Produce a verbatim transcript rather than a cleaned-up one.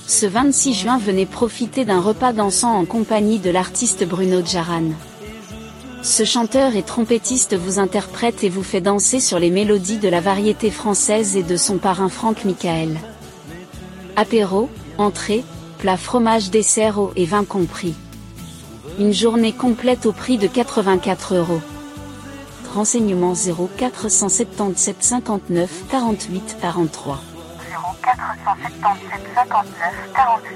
Ce vingt-six juin, venez profiter d'un repas dansant en compagnie de l'artiste Bruno Djaran. Ce chanteur et trompettiste vous interprète et vous fait danser sur les mélodies de la variété française et de son parrain Franck Michael. Apéro, entrée, plat, fromage, dessert, eau et vin compris. Une journée complète au prix de quatre-vingt-quatre euros. Renseignements zéro quatre cent soixante-dix-sept cinquante-neuf quarante-huit quarante-trois. zéro quatre cent soixante-dix-sept cinquante-neuf quarante-huit